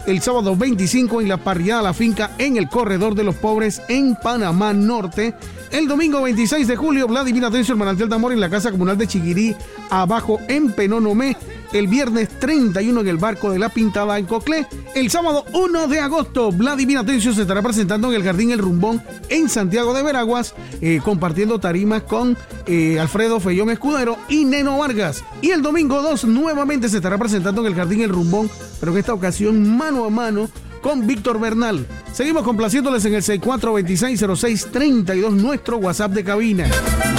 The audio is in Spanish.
el sábado 25 en la parrillada La Finca en el Corredor de los Pobres en Panamá Norte. El domingo 26 de julio, Vladimir Atencio, el Manantial de Amor en la Casa Comunal de Chiguirí, abajo en Penonomé. El viernes 31 en el Barco de la Pintada en Coclé. El sábado 1 de agosto, Vladimir Atencio se estará presentando en el Jardín El Rumbón en Santiago de Veraguas, compartiendo tarimas con Alfredo Fellón Escudero y Neno Vargas. Y el domingo 2 nuevamente se estará presentando en el Jardín El Rumbón, pero en esta ocasión mano a mano con Víctor Bernal. Seguimos complaciéndoles en el 64260632, nuestro WhatsApp de cabina.